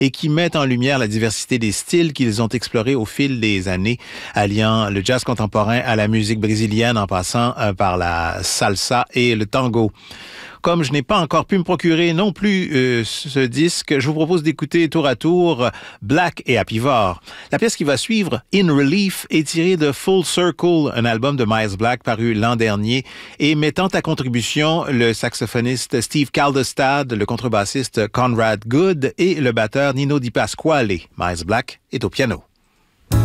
et qui mettent en lumière la diversité des styles qu'ils ont explorés au fil des années, alliant le jazz contemporain à la musique brésilienne en passant par la salsa et le tango. Comme je n'ai pas encore pu me procurer non plus ce disque, je vous propose d'écouter tour à tour Black et Apivore. La pièce qui va suivre, In Relief, est tirée de Full Circle, un album de Miles Black paru l'an dernier et mettant à contribution le saxophoniste Steve Kaldestad, le contrebassiste Conrad Good et le batteur Nino Di Pasquale. Miles Black est au piano.